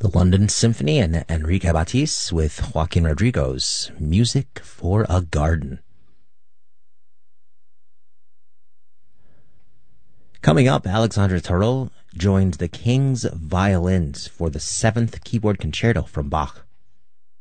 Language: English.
The London Symphony and Enrique Batiste with Joaquin Rodrigo's Music for a Garden. Coming up, Alexandre Tarot joined the King's Violins for the 7th keyboard concerto from Bach.